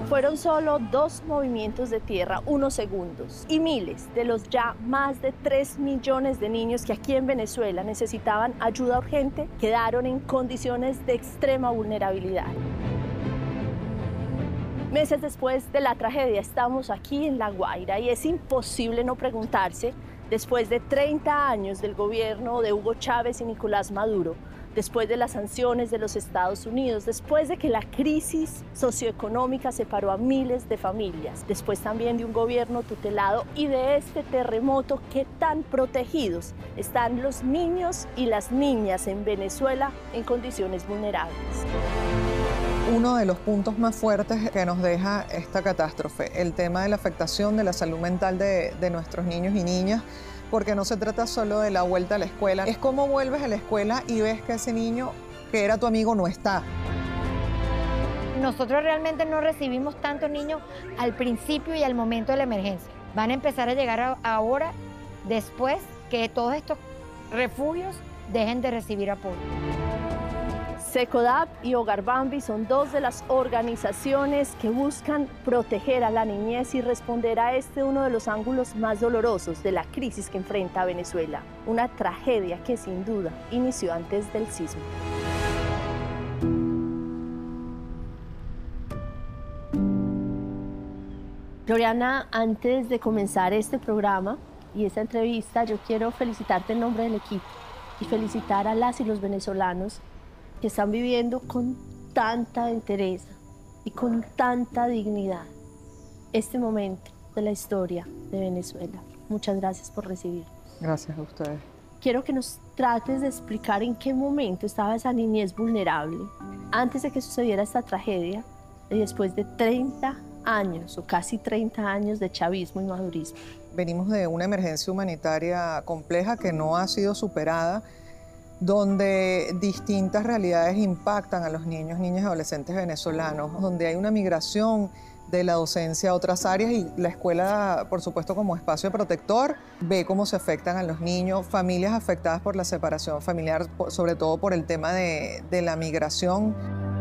Fueron solo 2 movimientos de tierra, unos segundos, y miles de los ya más de 3 millones de niños que aquí en Venezuela necesitaban ayuda urgente quedaron en condiciones de extrema vulnerabilidad. Meses después de la tragedia estamos aquí en La Guaira y es imposible no preguntarse, después de 30 años del gobierno de Hugo Chávez y Nicolás Maduro, después de las sanciones de los Estados Unidos, después de que la crisis socioeconómica separó a miles de familias, después también de un gobierno tutelado y de este terremoto, ¿qué tan protegidos están los niños y las niñas en Venezuela en condiciones vulnerables? Uno de los puntos más fuertes que nos deja esta catástrofe, el tema de la afectación de la salud mental de nuestros niños y niñas, porque no se trata solo de la vuelta a la escuela, es cómo vuelves a la escuela y ves que ese niño que era tu amigo no está. Nosotros realmente no recibimos tantos niños al principio y al momento de la emergencia. Van a empezar a llegar ahora, después que todos estos refugios dejen de recibir apoyo. SECODAP y Hogar Bambi son 2 de las organizaciones que buscan proteger a la niñez y responder a uno de los ángulos más dolorosos de la crisis que enfrenta Venezuela, una tragedia que sin duda inició antes del sismo. Gloriana, antes de comenzar este programa y esta entrevista, yo quiero felicitarte en nombre del equipo y felicitar a las y los venezolanos que están viviendo con tanta entereza y con tanta dignidad este momento de la historia de Venezuela. Muchas gracias por recibirnos. Gracias a ustedes. Quiero que nos trates de explicar en qué momento estaba esa niñez vulnerable, antes de que sucediera esta tragedia y después de 30 años o casi 30 años de chavismo y madurismo. Venimos de una emergencia humanitaria compleja que no ha sido superada, donde distintas realidades impactan a los niños, niñas y adolescentes venezolanos, donde hay una migración de la docencia a otras áreas y la escuela, por supuesto, como espacio protector, ve cómo se afectan a los niños, familias afectadas por la separación familiar, sobre todo por el tema de la migración.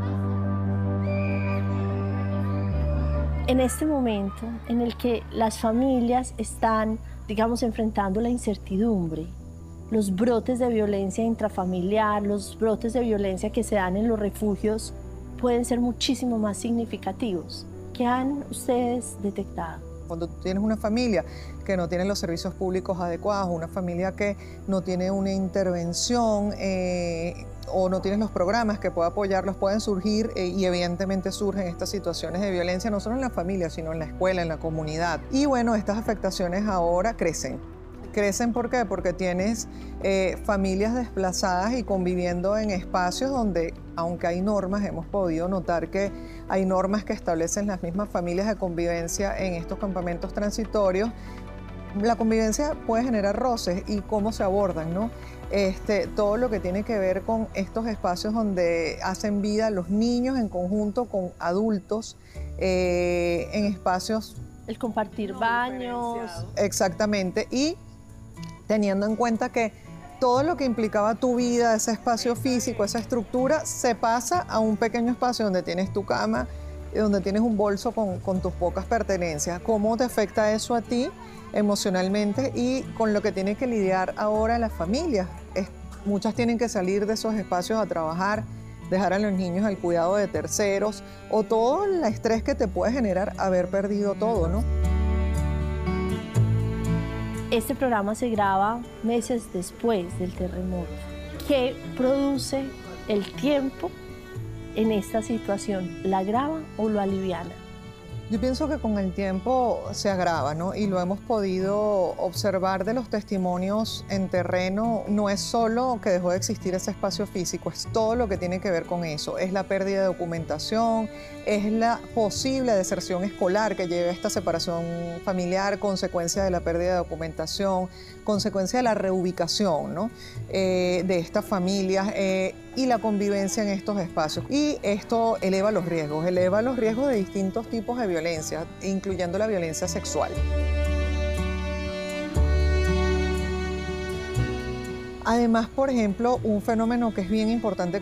En este momento en el que las familias están, digamos, enfrentando la incertidumbre, los brotes de violencia intrafamiliar, los brotes de violencia que se dan en los refugios pueden ser muchísimo más significativos. ¿Qué han ustedes detectado? Cuando tú tienes una familia que no tiene los servicios públicos adecuados, una familia que no tiene una intervención o no tiene los programas que pueda apoyarlos, pueden surgir y evidentemente surgen estas situaciones de violencia, no solo en la familia, sino en la escuela, en la comunidad. Y bueno, estas afectaciones ahora crecen. ¿Crecen por qué? Porque tienes familias desplazadas y conviviendo en espacios donde, aunque hay normas, hemos podido notar que hay normas que establecen las mismas familias de convivencia en estos campamentos transitorios. La convivencia puede generar roces y cómo se abordan, ¿no? Todo lo que tiene que ver con estos espacios donde hacen vida los niños en conjunto con adultos en espacios... El compartir baños. Exactamente. Y teniendo en cuenta que todo lo que implicaba tu vida, ese espacio físico, esa estructura, se pasa a un pequeño espacio donde tienes tu cama, donde tienes un bolso con tus pocas pertenencias. ¿Cómo te afecta eso a ti emocionalmente y con lo que tiene que lidiar ahora las familias? Muchas tienen que salir de esos espacios a trabajar, dejar a los niños al cuidado de terceros o todo el estrés que te puede generar haber perdido todo, ¿no? Este programa se graba meses después del terremoto. ¿Qué produce el tiempo en esta situación? ¿La agrava o lo aliviana? Yo pienso que con el tiempo se agrava, ¿no? Y lo hemos podido observar de los testimonios en terreno. No es solo que dejó de existir ese espacio físico, es todo lo que tiene que ver con eso. Es la pérdida de documentación, es la posible deserción escolar que lleva a esta separación familiar, consecuencia de la pérdida de documentación, consecuencia de la reubicación, ¿no? De estas familias y la convivencia en estos espacios. Y esto eleva los riesgos de distintos tipos de violencia, incluyendo la violencia sexual. Además, por ejemplo, un fenómeno que es bien importante